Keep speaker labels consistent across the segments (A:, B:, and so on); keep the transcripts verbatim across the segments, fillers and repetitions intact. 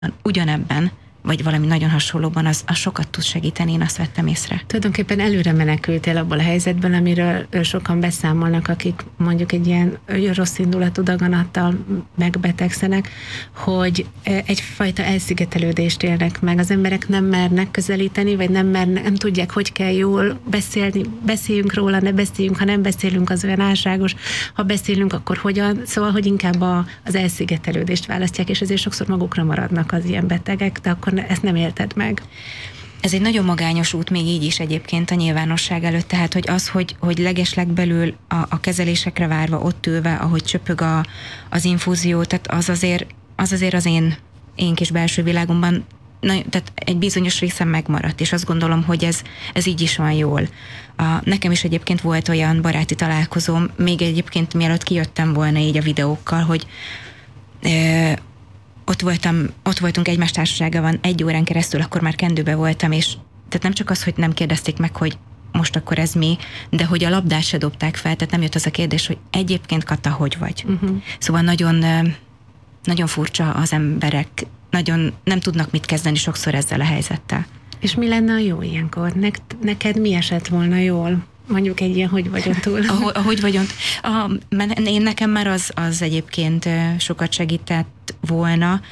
A: ugyanebben, vagy valami nagyon hasonlóban, az, az sokat tud segíteni, én azt vettem észre.
B: Tulajdonképpen előre menekültél abból a helyzetben, amiről sokan beszámolnak, akik mondjuk egy ilyen rossz indulatú daganattal megbetegszenek, hogy egyfajta elszigetelődést élnek meg. Az emberek nem mernek közelíteni, vagy nem mernek, nem tudják, hogy kell jól beszélni. Beszéljünk róla, ne beszéljünk, ha nem beszélünk, az olyan álságos. Ha beszélünk, akkor hogyan? Szóval, hogy inkább a, az elszigetelődést választják, és ezért sokszor magukra maradnak az ilyen betegek, de akkor ezt nem élted meg.
A: Ez egy nagyon magányos út még így is egyébként a nyilvánosság előtt, tehát hogy az, hogy, hogy legeslegbelül a, a kezelésekre várva, ott ülve, ahogy csöpög a, az infúzió, tehát az azért az, azért az én, én kis belső világomban na, tehát egy bizonyos részem megmaradt, és azt gondolom, hogy ez, ez így is van jól. A, nekem is egyébként volt olyan baráti találkozóm, még egyébként mielőtt kijöttem volna így a videókkal, hogy e, Ott, voltam, ott voltunk egymás társaságában egy órán keresztül, akkor már kendőbe voltam, és tehát nem csak az, hogy nem kérdezték meg, hogy most akkor ez mi, de hogy a labdát se dobták fel, tehát nem jött az a kérdés, hogy egyébként Kata, hogy vagy. Uh-huh. Szóval nagyon, nagyon furcsa az emberek, nagyon nem tudnak mit kezdeni sokszor ezzel a helyzettel.
B: És mi lenne a jó ilyenkor? Neked mi esett volna jól? Mondjuk egy ilyen, hogy vagyon túl.
A: A, a hogy vagyon. A, én nekem már az, az egyébként sokat segített volna.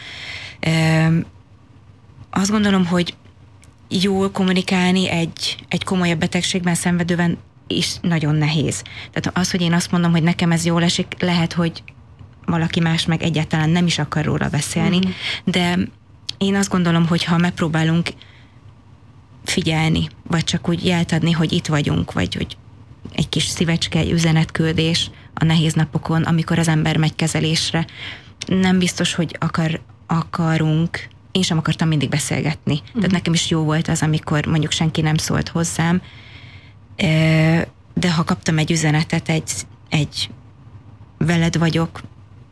A: Azt gondolom, hogy jól kommunikálni egy, egy komolyabb betegségben szenvedőben is nagyon nehéz. Tehát az, hogy én azt mondom, hogy nekem ez jól esik, lehet, hogy valaki más meg egyáltalán nem is akar róla beszélni, mm. de én azt gondolom, hogy ha megpróbálunk figyelni, vagy csak úgy jelt adni, hogy itt vagyunk, vagy hogy egy kis szívecske, egy üzenetküldés a nehéz napokon, amikor az ember megy kezelésre. Nem biztos, hogy akar, akarunk, én sem akartam mindig beszélgetni. Mm. Tehát nekem is jó volt az, amikor mondjuk senki nem szólt hozzám, de ha kaptam egy üzenetet, egy, egy veled vagyok,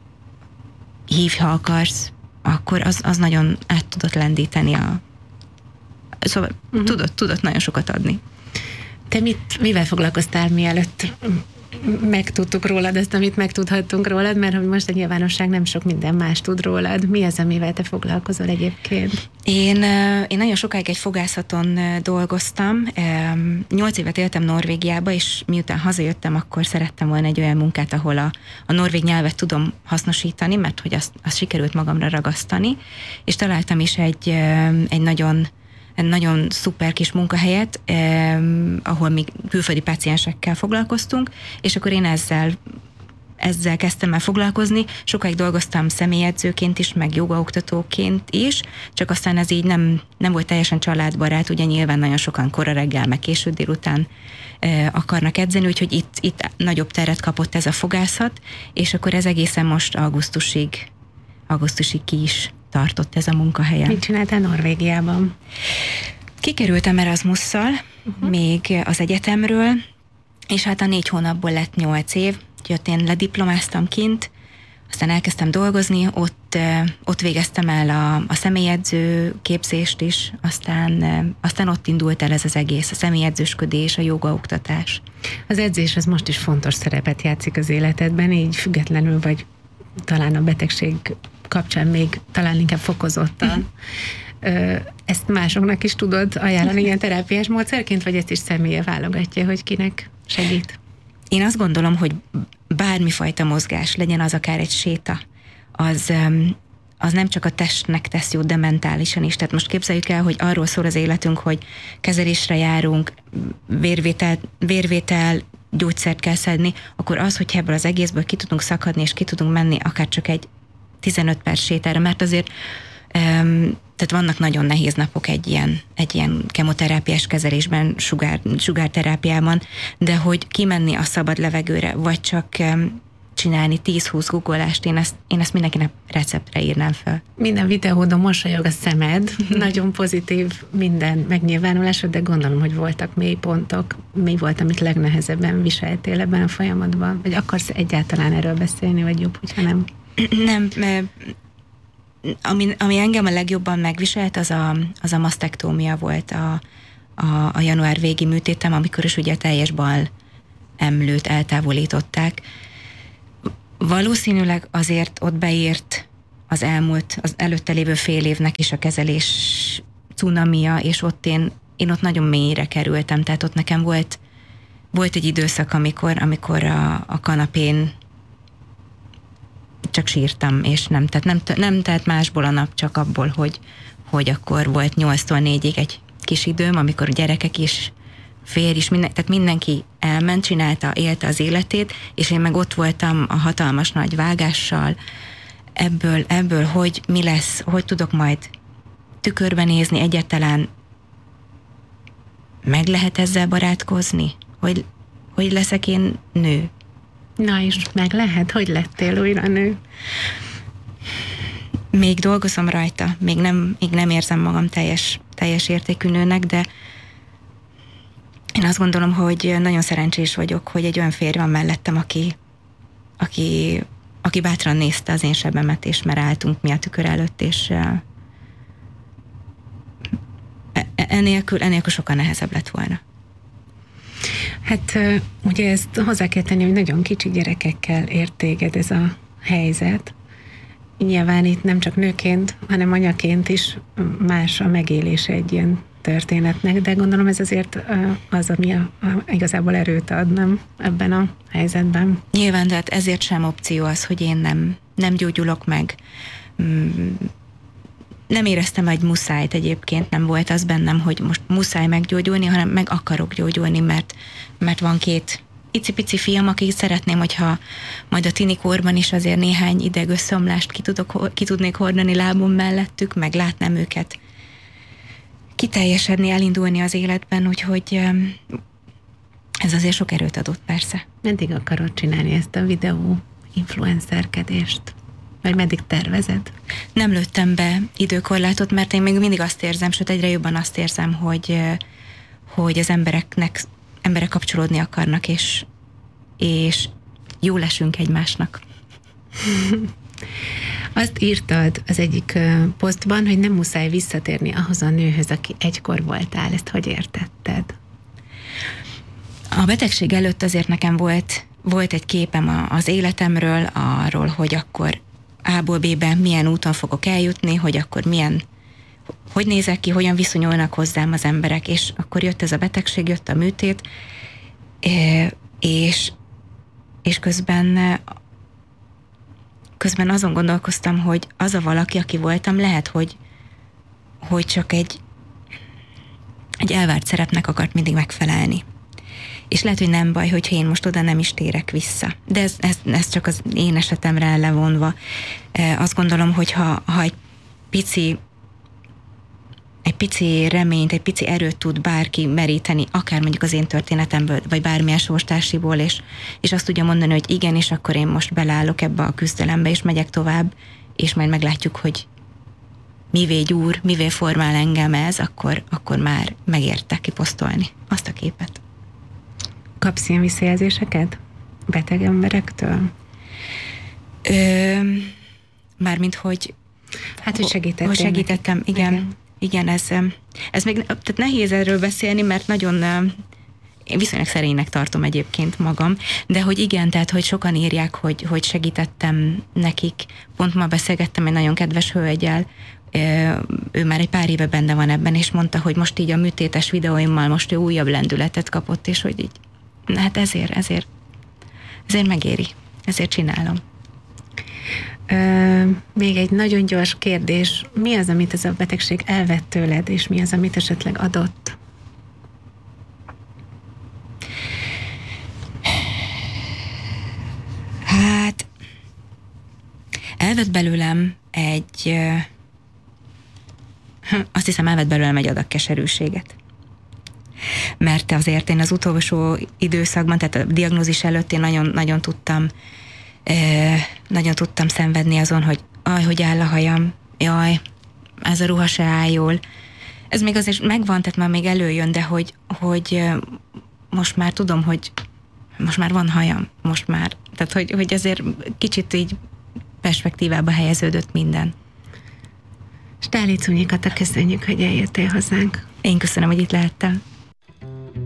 A: hívj, ha akarsz, akkor az, az nagyon át tudott lendíteni a Szóval uh-huh. tudott, tudott nagyon sokat adni.
B: Te mit, mivel foglalkoztál, mielőtt megtudtuk rólad ezt, amit megtudhattunk rólad, mert hogy most a nyilvánosság nem sok minden más tud rólad. Mi az, amivel te foglalkozol egyébként?
A: Én, én nagyon sokáig egy fogászaton dolgoztam. Nyolc évet éltem Norvégiába, és miután hazajöttem, akkor szerettem volna egy olyan munkát, ahol a, a norvég nyelvet tudom hasznosítani, mert hogy azt, azt sikerült magamra ragasztani, és találtam is egy, egy nagyon egy nagyon szuper kis munkahelyet, eh, ahol mi külföldi páciensekkel foglalkoztunk, és akkor én ezzel, ezzel kezdtem el foglalkozni. Sokáig dolgoztam személyedzőként is, meg jogaoktatóként is, csak aztán ez így nem, nem volt teljesen családbarát, ugye nyilván nagyon sokan kora reggel, meg késő délután eh, akarnak edzeni, úgyhogy itt, itt nagyobb teret kapott ez a fogászat, és akkor ez egészen most augusztusig, augusztusig ki is tartott ez a munkahelyen.
B: Mit csináltál Norvégiában?
A: Kikerültem Erasmusszal, uh-huh. még az egyetemről, és hát a négy hónapból lett nyolc év, úgyhogy én lediplomáztam kint, aztán elkezdtem dolgozni, ott, ott végeztem el a, a személyedző képzést is, aztán, aztán ott indult el ez az egész, a személyedzősködés, a jogaoktatás. Az
B: edzés az most is fontos szerepet játszik az életedben, így függetlenül vagy talán a betegség kapcsán még talán inkább fokozottan. Uh-huh. Ezt másoknak is tudod ajánlani ilyen terápiás módszerként, vagy ezt is személye válogatja, hogy kinek segít?
A: Én azt gondolom, hogy bármifajta mozgás, legyen az akár egy séta, az, az nem csak a testnek tesz jót, de mentálisan is. Tehát most képzeljük el, hogy arról szól az életünk, hogy kezelésre járunk, vérvétel, vérvétel gyógyszert kell szedni, akkor az, hogy ebből az egészből ki tudunk szakadni, és ki tudunk menni akár csak egy tizenöt perc sétára, mert azért um, tehát vannak nagyon nehéz napok egy ilyen, egy ilyen kemoterápiás kezelésben, sugár, sugárterápiában, de hogy kimenni a szabad levegőre, vagy csak um, csinálni tíz-húsz guggolást, én ezt, én ezt mindenkinek receptre írnám fel.
B: Minden videódon mosolyog a szemed, nagyon pozitív minden megnyilvánulásod, de gondolom, hogy voltak mélypontok. Mi volt, amit legnehezebben viseltél ebben a folyamatban? Vagy akarsz egyáltalán erről beszélni, vagy jobb, hogyha nem?
A: Nem, ami, ami engem a legjobban megviselt, az a, az a masztektómia volt a, a, a január végi műtétem, amikor is ugye a teljes bal emlőt eltávolították. Valószínűleg azért ott beírt az elmúlt, az előtte lévő fél évnek is a kezelés cunamia, és ott én, én ott nagyon mélyre kerültem, tehát ott nekem volt, volt egy időszak, amikor, amikor a, a kanapén csak sírtam, és nem, tehát nem, nem telt másból a nap, csak abból, hogy, hogy akkor volt nyolctól négyig egy kis időm, amikor a gyerekek is, férj is, minden, tehát mindenki elment, csinálta, élte az életét, és én meg ott voltam a hatalmas nagy vágással, ebből, ebből, hogy mi lesz, hogy tudok majd tükörbe nézni, egyáltalán meg lehet ezzel barátkozni, hogy, hogy leszek én nő.
B: Na és meg lehet, hogy lettél újra nő?
A: Még dolgozom rajta, még nem, még nem érzem magam teljes, teljes értékű nőnek, de én azt gondolom, hogy nagyon szerencsés vagyok, hogy egy olyan férj van mellettem, aki, aki, aki bátran nézte az én sebemet, és mert álltunk mi a tükör előtt, és enélkül, enélkül sokkal nehezebb lett volna.
B: Hát ugye ezt hozzá kell tenni, hogy nagyon kicsi gyerekekkel ért téged ez a helyzet. Nyilván itt nem csak nőként, hanem anyaként is más a megélése egy ilyen történetnek, de gondolom ez azért az, ami a, a, igazából erőt ad, nem ebben a helyzetben.
A: Nyilván, de hát ezért sem opció az, hogy én nem, nem gyógyulok meg. Nem éreztem egy muszájt egyébként, nem volt az bennem, hogy most muszáj meggyógyulni, hanem meg akarok gyógyulni, mert, mert van két icipici fiam, akik szeretném, hogyha majd a tini korban is azért néhány idegösszeomlást ki, tudok, ki tudnék hordani lábom mellettük, meg látnám őket kiteljesedni, elindulni az életben, úgyhogy ez azért sok erőt adott, persze.
B: Meddig akarod csinálni ezt a videó influencerkedést? Vagy meddig tervezed?
A: Nem lőttem be időkorlátot, mert én még mindig azt érzem, sőt egyre jobban azt érzem, hogy, hogy az embereknek, emberek kapcsolódni akarnak, és, és jól esünk egymásnak.
B: Azt írtad az egyik posztban, hogy nem muszáj visszatérni ahhoz a nőhöz, aki egykor voltál. Ezt hogy értetted?
A: A betegség előtt azért nekem volt, volt egy képem az életemről, arról, hogy akkor A-ból B-be milyen úton fogok eljutni, hogy akkor milyen, hogy nézek ki, hogyan viszonyulnak hozzám az emberek, és akkor jött ez a betegség, jött a műtét, és, és közben közben azon gondolkoztam, hogy az a valaki, aki voltam, lehet, hogy, hogy csak egy, egy elvárt szerepnek akart mindig megfelelni. És lehet, hogy nem baj, hogyha én most oda nem is térek vissza. De ez, ez, ez csak az én esetemre levonva. E, azt gondolom, hogy ha, ha egy pici egy pici reményt, egy pici erőt tud bárki meríteni, akár mondjuk az én történetemből, vagy bármilyen sorstársiból, és, és azt tudja mondani, hogy igen, és akkor én most beleállok ebbe a küzdelembe, és megyek tovább, és majd meglátjuk, hogy mivé gyúr, mivé formál engem ez, akkor, akkor már megérte kiposztolni azt a képet.
B: Kapsz ilyen visszajelzéseket beteg emberektől?
A: Ö, mármint, hogy
B: hát, hogy segítettem.
A: Hogy segítettem, igen. igen. Igen, ez, ez még tehát nehéz erről beszélni, mert nagyon, én viszonylag szerénynek tartom egyébként magam, de hogy igen, tehát, hogy sokan írják, hogy, hogy segítettem nekik. Pont ma beszélgettem egy nagyon kedves hölgyel, ő már egy pár éve benne van ebben, és mondta, hogy most így a műtétes videóimmal most ő újabb lendületet kapott, és hogy így, hát ezért, ezért, ezért megéri, ezért csinálom.
B: Ö, még egy nagyon gyors kérdés. Mi az, amit ez a betegség elvett tőled, és mi az, amit esetleg adott?
A: Hát elvett belőlem egy azt hiszem elvett belőlem egy adag keserűséget. Mert azért én az utolsó időszakban, tehát a diagnózis előtt én nagyon, nagyon tudtam nagyon tudtam szenvedni azon, hogy aj, hogy áll a hajam, jaj, ez a ruha se áll jól. Ez még azért megvan, tehát már még előjön, de hogy, hogy most már tudom, hogy most már van hajam, most már. Tehát, hogy, hogy azért kicsit így perspektívába helyeződött minden.
B: Stálic Unyikata, köszönjük, hogy eljöttél hozzánk.
A: Én köszönöm, hogy itt lehettem.